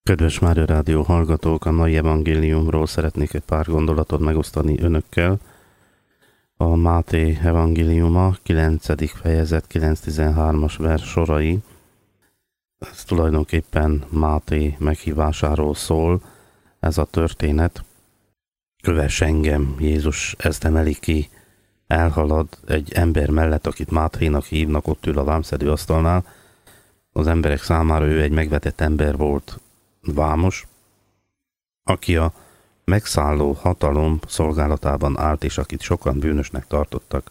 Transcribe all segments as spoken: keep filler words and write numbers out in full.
Kedves Mária Rádió hallgatók, a mai evangéliumról szeretnék egy pár gondolatot megosztani önökkel. A Máté evangéliuma kilencedik fejezet kilenc tizenhármas vers sorai. Ez tulajdonképpen Máté meghívásáról szól, ez a történet. Kövess engem, Jézus ezt emeli ki, elhalad egy ember mellett, akit Máténak hívnak, ott ül a vámszedő asztalnál. Az emberek számára ő egy megvetett ember volt, vámos, aki a megszálló hatalom szolgálatában állt, és akit sokan bűnösnek tartottak.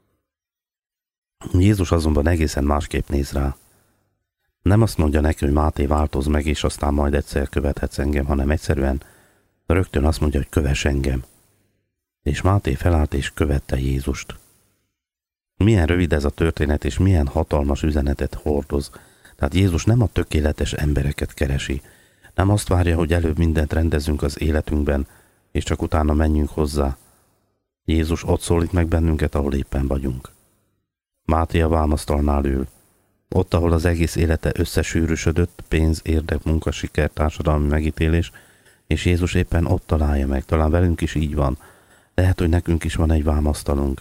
Jézus azonban egészen másképp néz rá. Nem azt mondja neki, hogy Máté, változz meg, és aztán majd egyszer követhetsz engem, hanem egyszerűen rögtön azt mondja, hogy kövess engem. És Máté felállt és követte Jézust. Milyen rövid ez a történet, és milyen hatalmas üzenetet hordoz. Tehát Jézus nem a tökéletes embereket keresi, nem azt várja, hogy előbb mindent rendezünk az életünkben, és csak utána menjünk hozzá. Jézus ott szólít meg bennünket, ahol éppen vagyunk. Máté a vámasztalnál ül. Ott, ahol az egész élete összesűrűsödött, pénz, érdek, munka, siker, társadalmi megítélés, és Jézus éppen ott találja meg. Talán velünk is így van. Lehet, hogy nekünk is van egy vámasztalunk.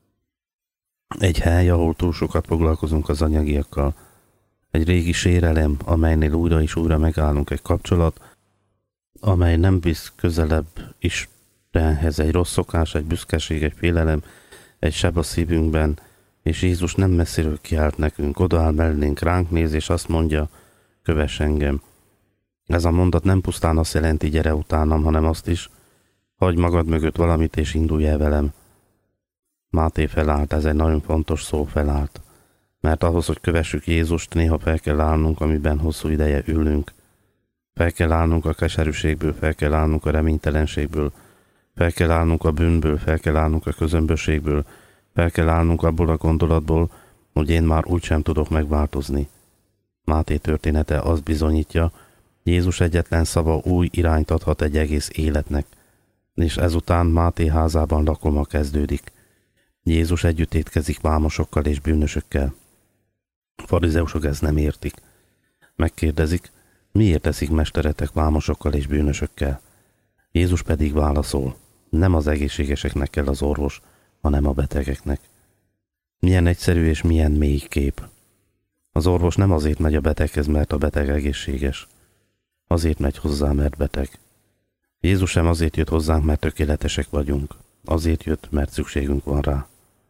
Egy hely, ahol túl sokat foglalkozunk az anyagiakkal. Egy régi sérelem, amelynél újra és újra megállunk, egy kapcsolat, amely nem visz közelebb Istenhez, egy rossz szokás, egy büszkeség, egy félelem, egy seb a szívünkben, és Jézus nem messziről kiált nekünk, odaáll mellénk, ránk néz, és azt mondja, kövess engem. Ez a mondat nem pusztán azt jelenti, gyere utánam, hanem azt is, hagyj magad mögött valamit, és indulj el velem. Máté felállt, ez egy nagyon fontos szó, felállt. Mert ahhoz, hogy kövessük Jézust, néha fel kell állnunk, amiben hosszú ideje ülünk. Fel kell állnunk a keserűségből, fel kell állnunk a reménytelenségből, fel kell állnunk a bűnből, fel kell állnunk a közömbösségből, fel kell állnunk abból a gondolatból, hogy én már úgysem tudok megváltozni. Máté története azt bizonyítja, Jézus egyetlen szava új irányt adhat egy egész életnek, és ezután Máté házában lakoma kezdődik. Jézus együtt étkezik vámosokkal és bűnösökkel. A farizeusok ezt nem értik. Megkérdezik, miért teszik mesteretek vámosokkal és bűnösökkel? Jézus pedig válaszol, nem az egészségeseknek kell az orvos, hanem a betegeknek. Milyen egyszerű és milyen mély kép. Az orvos nem azért megy a beteghez, mert a beteg egészséges. Azért megy hozzá, mert beteg. Jézus sem azért jött hozzánk, mert tökéletesek vagyunk. Azért jött, mert szükségünk van rá.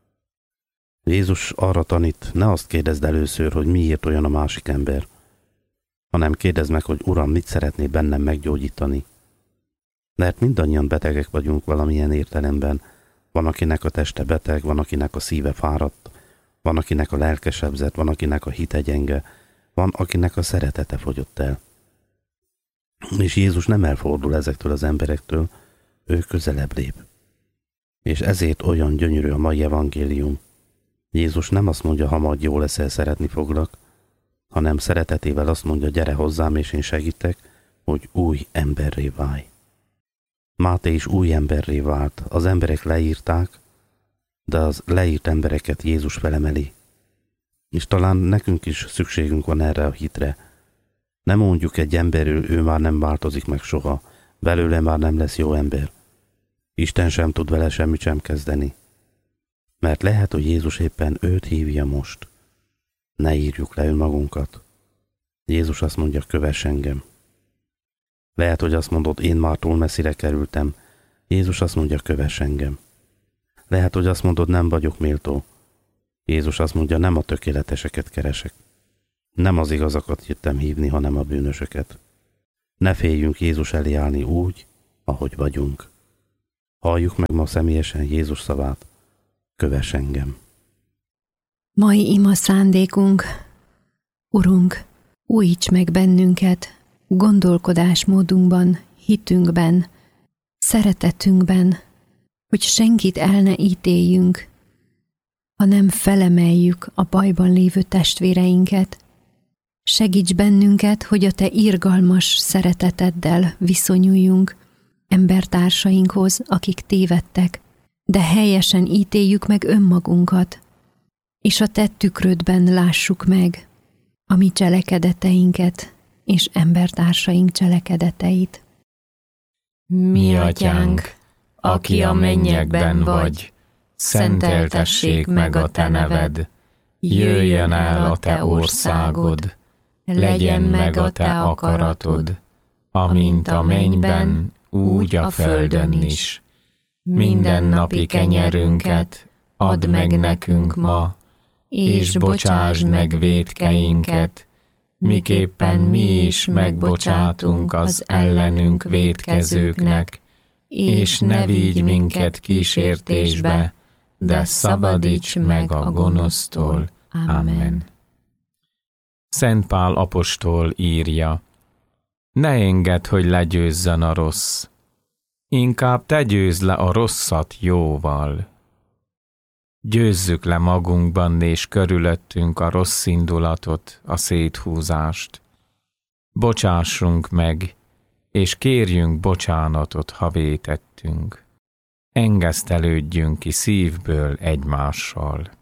Jézus arra tanít, ne azt kérdezd először, hogy miért olyan a másik ember, hanem kérdezd meg, hogy Uram, mit szeretné bennem meggyógyítani. Mert mindannyian betegek vagyunk valamilyen értelemben. Van, akinek a teste beteg, van, akinek a szíve fáradt, van, akinek a lelke sebzett, van, akinek a hite gyenge, van, akinek a szeretete fogyott el. És Jézus nem elfordul ezektől az emberektől, ő közelebb lép. És ezért olyan gyönyörű a mai evangélium. Jézus nem azt mondja, ha majd jó leszel, szeretni foglak, hanem szeretetével azt mondja, gyere hozzám, és én segítek, hogy új emberré válj. Máté is új emberré vált. Az emberek leírták, de az leírt embereket Jézus felemeli. És talán nekünk is szükségünk van erre a hitre. Nem mondjuk egy emberről, ő már nem változik meg soha, belőle már nem lesz jó ember. Isten sem tud vele semmit sem kezdeni. Mert lehet, hogy Jézus éppen őt hívja most. Ne írjuk le önmagunkat. Jézus azt mondja, kövess engem. Lehet, hogy azt mondod, én már túl messzire kerültem. Jézus azt mondja, kövess engem. Lehet, hogy azt mondod, nem vagyok méltó. Jézus azt mondja, nem a tökéleteseket keresek. Nem az igazakat jöttem hívni, hanem a bűnösöket. Ne féljünk Jézus elé állni úgy, ahogy vagyunk. Halljuk meg ma személyesen Jézus szavát. Kövess engem. Mai ima szándékunk, Urunk, újíts meg bennünket gondolkodásmódunkban, hitünkben, szeretetünkben, hogy senkit el ne ítéljünk, hanem felemeljük a bajban lévő testvéreinket. Segíts bennünket, hogy a Te irgalmas szereteteddel viszonyuljunk embertársainkhoz, akik tévedtek, de helyesen ítéljük meg önmagunkat, és a Te tükrödben lássuk meg a mi cselekedeteinket és embertársaink cselekedeteit. Mi atyánk, aki a mennyekben vagy, szenteltessék meg a te neved, jöjjön el a te országod, legyen meg a te akaratod, amint a mennyben, úgy a földön is. Mindennapi kenyerünket add meg nekünk ma, és bocsásd meg vétkeinket, miképpen mi is megbocsátunk az ellenünk vétkezőknek, és ne vigy minket kísértésbe, de szabadíts meg a gonosztól. Amen. Szent Pál apostol írja: ne engedd, hogy legyőzzön a rossz, inkább te győzd le a rosszat jóval. Győzzük le magunkban és körülöttünk a rossz indulatot, a széthúzást. Bocsássunk meg, és kérjünk bocsánatot, ha vétettünk. Engesztelődjünk ki szívből egymással.